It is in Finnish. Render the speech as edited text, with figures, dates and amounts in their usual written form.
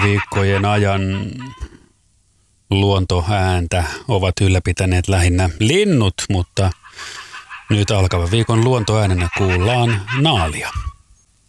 Viikkojen ajan luontoääntä ovat ylläpitäneet lähinnä linnut, mutta nyt alkavan viikon luontoäänenä kuullaan naalia.